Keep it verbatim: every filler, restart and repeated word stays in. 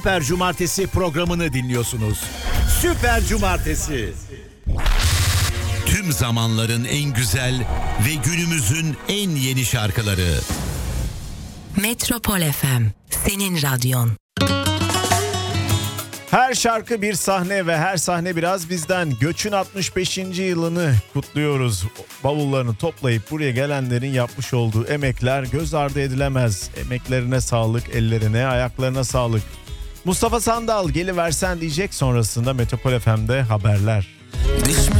Süper Cumartesi programını dinliyorsunuz. Süper Cumartesi. Tüm zamanların en güzel ve günümüzün en yeni şarkıları. Metropol F M, senin radyon. Her şarkı bir sahne ve her sahne biraz bizden. Göç'ün altmış beşinci yılını kutluyoruz. Bavullarını toplayıp buraya gelenlerin yapmış olduğu emekler göz ardı edilemez. Emeklerine sağlık, ellerine, ayaklarına sağlık. Mustafa Sandal geliversen diyecek, sonrasında Metropol F M'de haberler. Düşmüş